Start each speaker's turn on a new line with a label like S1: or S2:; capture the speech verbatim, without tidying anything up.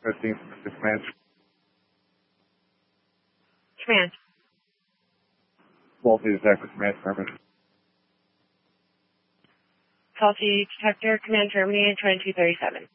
S1: fifteen, command.
S2: Command.
S1: Faulty detector, command, affirmative.
S2: Faulty detector, command terminated, twenty-two thirty-seven.